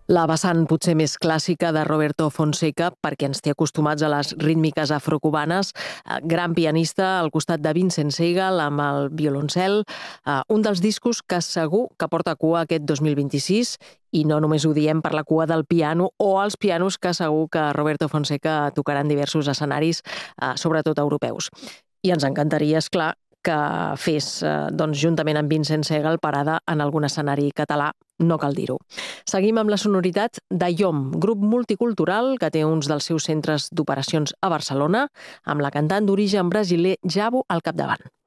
La vessant potser més clàssica de Roberto Fonseca, perquè ens té acostumats a les rítmiques afrocubanes, gran pianista al costat de Vincent Segal amb el violoncel, un dels discos que segur que porta cua aquest 2026, i no només ho diem per la cua del piano o els pianos que segur que Roberto Fonseca tocarà en diversos escenaris, sobretot europeus. I ens encantaria, és clar, que fes, juntament amb Vincent Segal, parada en algun escenari català, no cal dir-ho. Seguim amb la sonoritat de IOM, grup multicultural que té uns dels seus centres d'operacions a Barcelona, amb la cantant d'origen brasiler Jabo al capdavant.